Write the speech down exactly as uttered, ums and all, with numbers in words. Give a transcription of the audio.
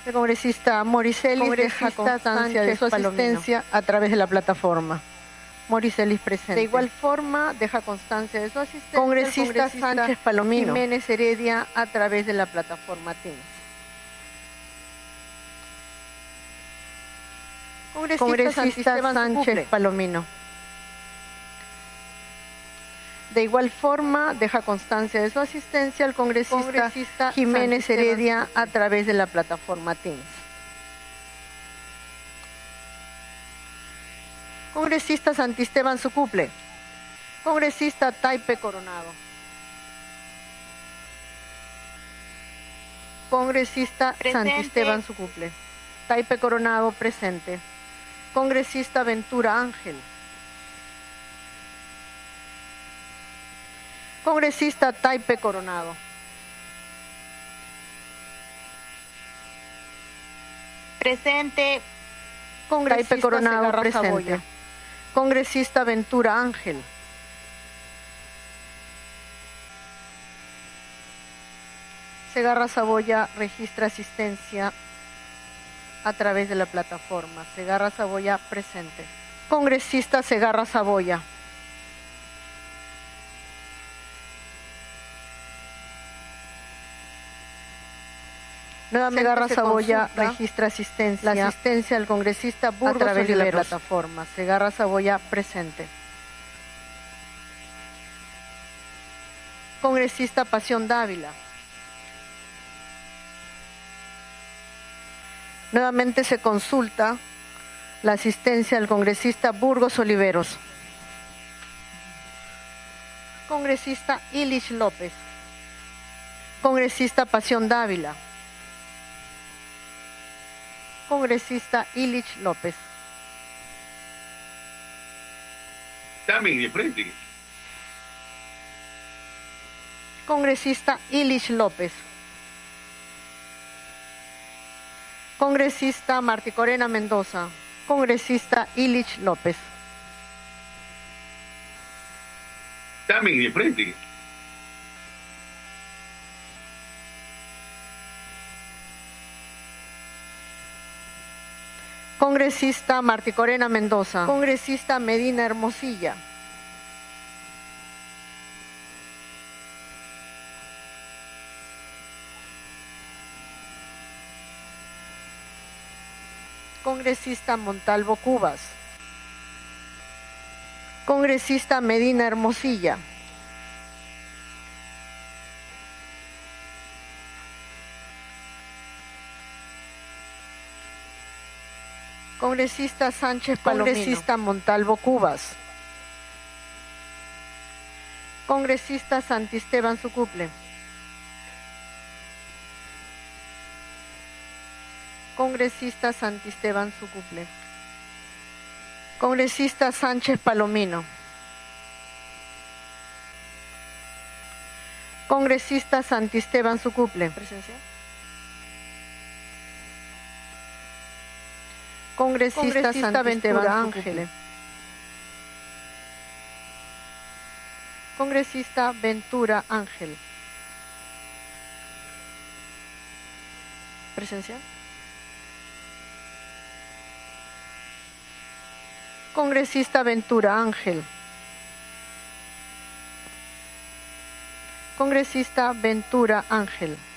El congresista Moricelis deja constancia de su asistencia a través de la plataforma. Moricelis presente. De igual forma, deja constancia de su asistencia congresista, congresista Sánchez Palomino Jiménez Heredia a través de la plataforma Teams. Congresista, congresista Sánchez Palomino. De igual forma, deja constancia de su asistencia al congresista, congresista Jiménez Heredia a través de la plataforma Teams. Congresista Santisteban Sucuple. Congresista Taipe Coronado. Congresista presente. Santisteban Sucuple. Taipe Coronado presente. Congresista Ventura Ángel. Congresista Taipe Coronado. Presente. Congresista Taipe Coronado Segarra presente. Saboya. Congresista Ventura Ángel. Segarra Saboya registra asistencia a través de la plataforma. Segarra Saboya presente. Congresista Segarra Saboya. Nuevamente Segarra Saboya registra asistencia, la asistencia al congresista Burgos a través Oliveros. De la plataforma. Segarra Saboya presente. Congresista Pasión Dávila. Nuevamente se consulta la asistencia al congresista Burgos Oliveros. Congresista Ilich López. Congresista Pasión Dávila. Congresista Ilich López. También de frente. Congresista Ilich López. Congresista Martí Corena Mendoza. Congresista Ilich López. También de frente. Congresista Martí Corena Mendoza. Congresista Medina Hermosilla. Congresista Montalvo Cubas. Congresista Medina Hermosilla. Congresista Sánchez Palomino. Congresista Montalvo Cubas. Congresista Santisteban Sucuple. Congresista Santisteban Sucuple. Congresista Sánchez Palomino. Congresista Santisteban Sucuple. Presencia. Congresista, Congresista Ventura Ángel. Congresista Ventura Ángel. Presencia. Congresista Ventura Ángel. Congresista Ventura Ángel.